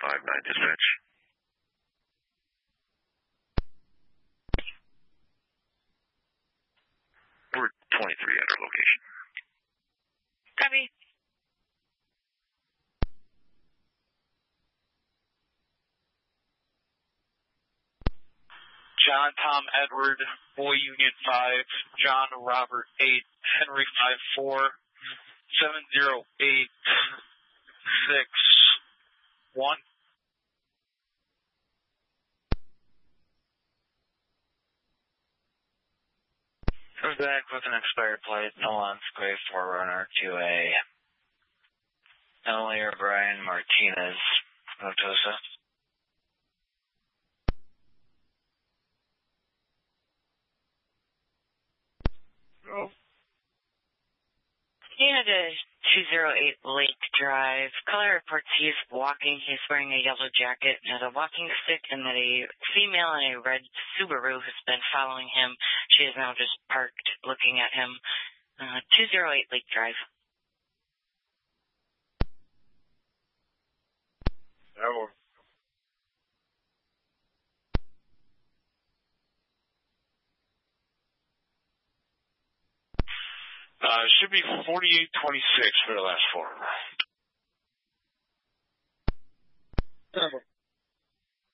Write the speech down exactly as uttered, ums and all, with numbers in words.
five nine dispatch. We're twenty-three at our location. Copy. John, Tom, Edward, Boy Union five, John, Robert eight, Henry five four, seven zero eight, six, one. Comes back with an expired plate, Milan Square Forerunner two A. Emily or Brian Martinez, Motosa. Oh. Unit is two oh eight Lake Drive. Color reports he's walking. He's wearing a yellow jacket and a walking stick, and that a female in a red Subaru has been following him. She is now just parked looking at him. Uh, two oh eight Lake Drive. Oh. Uh, should be forty-eight twenty-six for the last four.